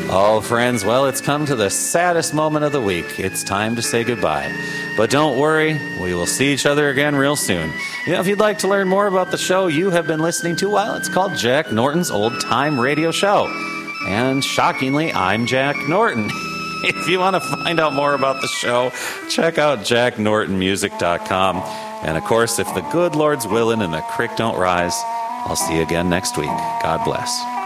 Oh, friends, well, it's come to the saddest moment of the week. It's time to say goodbye. But don't worry, we will see each other again real soon. You know, if you'd like to learn more about the show you have been listening to, well, it's called Jack Norton's Old Time Radio Show. And shockingly, I'm Jack Norton. If you want to find out more about the show, check out jacknortonmusic.com. And of course, if the good Lord's willing and the creek don't rise, I'll see you again next week. God bless.